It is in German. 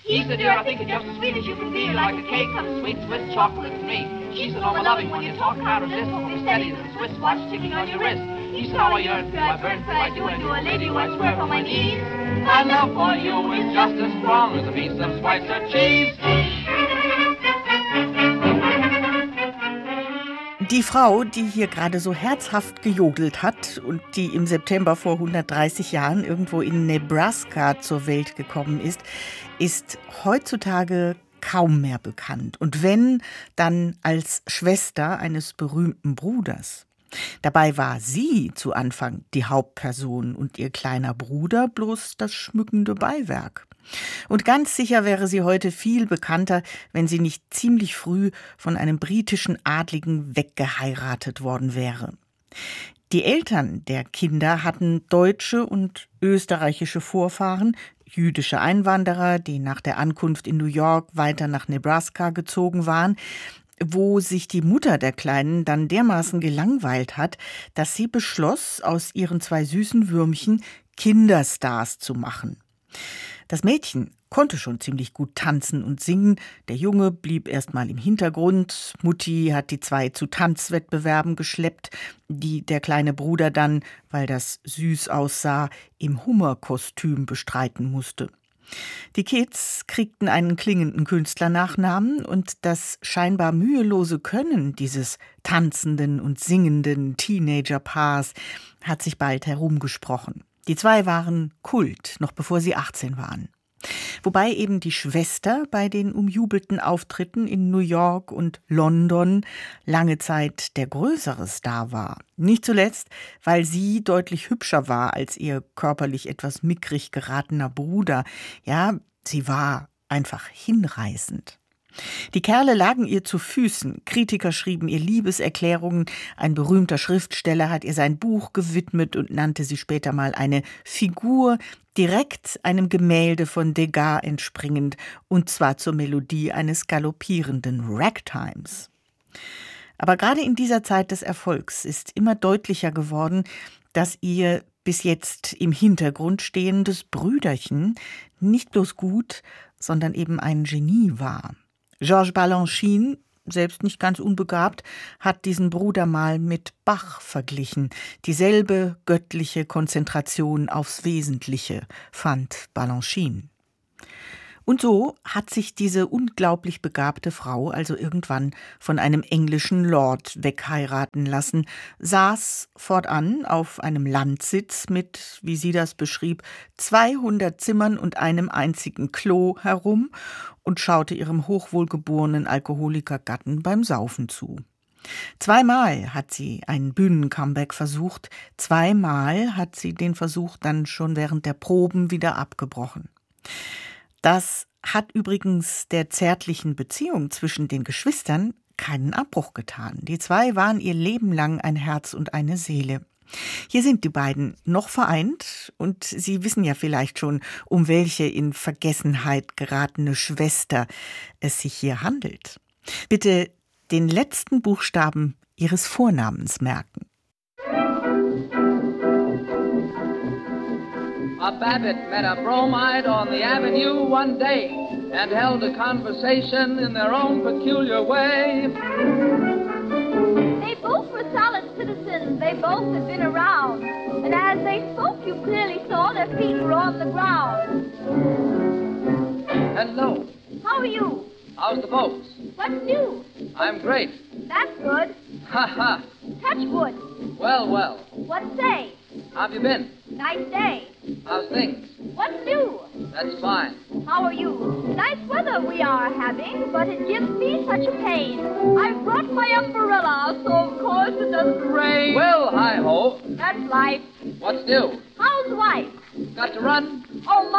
He said, dear, I think you're just as sweet as you can be, like a cake of sweet Swiss chocolate to me. She said, oh, my loving, when you talk, how resist, hold me steady, the Swiss watch ticking on your wrist. He said, how I yearn for you, I burn for you, I do, I do, a lady who I swear for my knees. My love for you is just as strong as a piece of Schweitzer cheese. Die Frau, die hier gerade so herzhaft gejodelt hat und die im September vor 130 Jahren irgendwo in Nebraska zur Welt gekommen ist heutzutage kaum mehr bekannt. Und wenn, dann als Schwester eines berühmten Bruders. Dabei war sie zu Anfang die Hauptperson und ihr kleiner Bruder bloß das schmückende Beiwerk. Und ganz sicher wäre sie heute viel bekannter, wenn sie nicht ziemlich früh von einem britischen Adligen weggeheiratet worden wäre. Die Eltern der Kinder hatten deutsche und österreichische Vorfahren, jüdische Einwanderer, die nach der Ankunft in New York weiter nach Nebraska gezogen waren, wo sich die Mutter der Kleinen dann dermaßen gelangweilt hat, dass sie beschloss, aus ihren 2 süßen Würmchen Kinderstars zu machen. Das Mädchen konnte schon ziemlich gut tanzen und singen, der Junge blieb erst mal im Hintergrund, Mutti hat die 2 zu Tanzwettbewerben geschleppt, die der kleine Bruder dann, weil das süß aussah, im Hummerkostüm bestreiten musste. Die Kids kriegten einen klingenden Künstlernachnamen und das scheinbar mühelose Können dieses tanzenden und singenden Teenagerpaars hat sich bald herumgesprochen. Die 2 waren Kult, noch bevor sie 18 waren. Wobei eben die Schwester bei den umjubelten Auftritten in New York und London lange Zeit der größere Star war. Nicht zuletzt, weil sie deutlich hübscher war als ihr körperlich etwas mickrig geratener Bruder. Ja, sie war einfach hinreißend. Die Kerle lagen ihr zu Füßen, Kritiker schrieben ihr Liebeserklärungen, ein berühmter Schriftsteller hat ihr sein Buch gewidmet und nannte sie später mal eine Figur, direkt einem Gemälde von Degas entspringend, und zwar zur Melodie eines galoppierenden Ragtimes. Aber gerade in dieser Zeit des Erfolgs ist immer deutlicher geworden, dass ihr bis jetzt im Hintergrund stehendes Brüderchen nicht bloß gut, sondern eben ein Genie war. Georges Balanchine, selbst nicht ganz unbegabt, hat diesen Bruder mal mit Bach verglichen. Dieselbe göttliche Konzentration aufs Wesentliche, fand Balanchine. Und so hat sich diese unglaublich begabte Frau also irgendwann von einem englischen Lord wegheiraten lassen, saß fortan auf einem Landsitz mit, wie sie das beschrieb, 200 Zimmern und einem einzigen Klo herum und schaute ihrem hochwohlgeborenen Alkoholikergatten beim Saufen zu. 2-mal hat sie einen Bühnencomeback versucht, 2-mal hat sie den Versuch dann schon während der Proben wieder abgebrochen. Das hat übrigens der zärtlichen Beziehung zwischen den Geschwistern keinen Abbruch getan. Die 2 waren ihr Leben lang ein Herz und eine Seele. Hier sind die beiden noch vereint und Sie wissen ja vielleicht schon, um welche in Vergessenheit geratene Schwester es sich hier handelt. Bitte den letzten Buchstaben Ihres Vornamens merken. A Babbitt met a bromide on the avenue one day and held a conversation in their own peculiar way. They both were solid citizens, they both had been around, and as they spoke you clearly saw their feet were on the ground. Hello. How are you? How's the folks? What's new? I'm great. That's good. Ha ha. Touch wood. Well, well. What say? How've you been? Nice day. How's things? What's new? That's fine. How are you? Nice weather we are having, but it gives me such a pain. I've brought my umbrella, so of course it doesn't rain. Well, hi-ho. That's life. What's new? How's wife? Got to run? Oh,